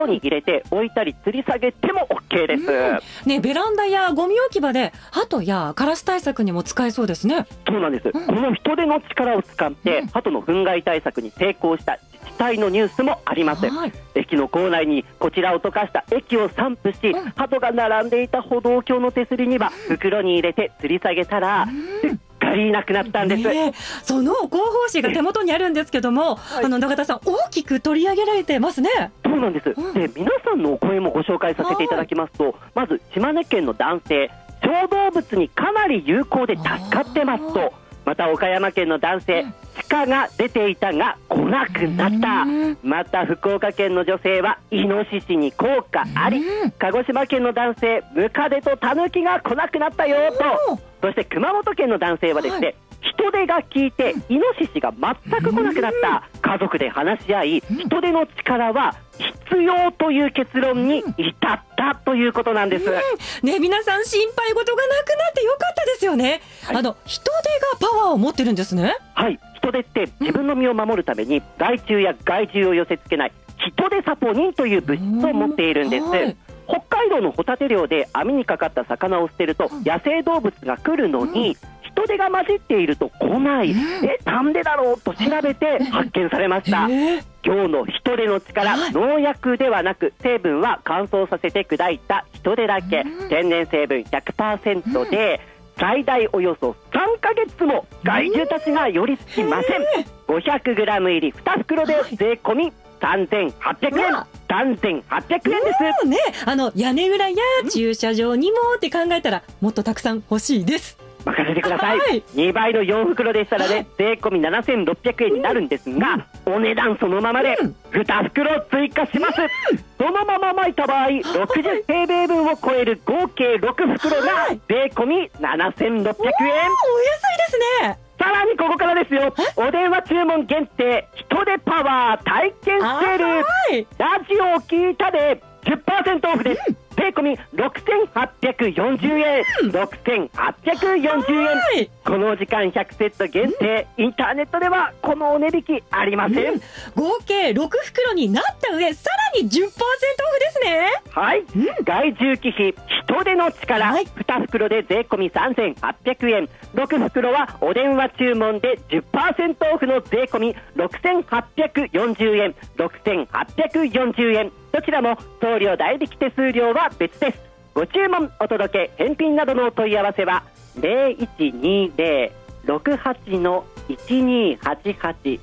に入れて置いたり吊り下げても OK です、 ね、ベランダやゴミ置き場で鳩やカラス対策にも使えそうですね。 そうなんです、この人手の力を使って鳩の糞害対策に成功した自治体のニュースもあります、駅の構内にこちらを溶かした液を散布し、鳩が並んでいた歩道橋の手すりには袋に入れて吊り下げたら、いなくなったんです、 その広報誌が手元にあるんですけども、永田さん大きく取り上げられてますね。 そうなんです、で皆さんのお声もご紹介させていただきますと、まず島根県の男性、小動物にかなり有効で助かってますと、また岡山県の男性、鹿が出ていたが来なくなった、また福岡県の女性はイノシシに効果あり、鹿児島県の男性、ムカデとタヌキが来なくなったよと、そして熊本県の男性はですね、人手が効いてイノシシが全く来なくなった、家族で話し合い人手の力は必要という結論に至ったということなんです、 ね、皆さん心配事がなくなってよかったですよね、人手がパワーを持ってるんですね。 はい、人手って自分の身を守るために害虫や害獣を寄せ付けない人手サポニンという物質を持っているんです、北海道のホタテ漁で網にかかった魚を捨てると野生動物が来るのに、人手が混じっていると来ない、なんでだろうと調べて発見されました、今日の人手の力、農薬ではなく成分は乾燥させて砕いた人手だけ、天然成分 100% で最大およそ3ヶ月も害獣たちが寄り付きません、500g 入り2袋で税込み3800円、3800円ですね。屋根裏や駐車場にもって考えたらもっとたくさん欲しいです。 任せてください、2倍の4袋でしたらね、税込み7600円になるんですが、お値段そのままで2袋追加します、そのまま巻いた場合60平米分を超える合計6袋が税込み7600円、お安いですね。 さらにここからですよ、お電話注文限定人手パワー体験セール、ラジオを聞いたで 10% オフです、税込み6840円、6840円、この時間100セット限定、インターネットではこのお値引きありません、 合計6袋になった上さらに 10% オフですね。 はい、害獣忌避人手の力、2袋で税込み3800円、6袋はお電話注文で 10% オフの税込み6840円、6840円、どちらも送料代引き手数料は別です。ご注文お届け返品などのお問い合わせは 0120-68-1288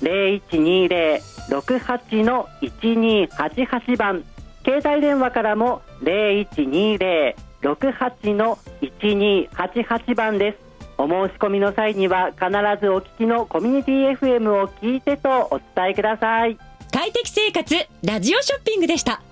0120-68-1288 番、携帯電話からも 0120-68-1288 番です。お申し込みの際には必ずお聞きのコミュニティ FM を聞いてとお伝えください。 快適生活ラジオショッピングでした。